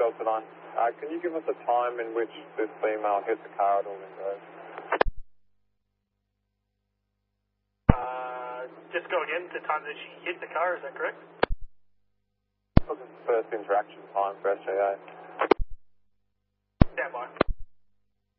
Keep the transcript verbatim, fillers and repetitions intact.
Delta nine. Uh, can you give us a time in which this female hit the car at Auburn Road? Uh, just go again, the time that she hit the car, is that correct? What's the first interaction time for S J A? Stand by.